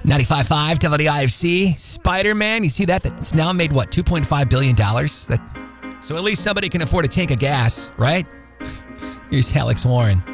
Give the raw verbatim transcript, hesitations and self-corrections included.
ninety-five point five W I F C. Spider-Man, you see that? That's now made, what, two point five billion dollars? That, so at least somebody can afford a tank of gas, right? Here's Alex Warren.